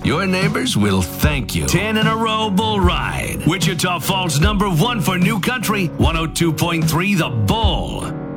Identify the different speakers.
Speaker 1: Your neighbors will thank you. 10 in a row bull ride. Wichita Falls #1 for New Country, 102.3 The Bull.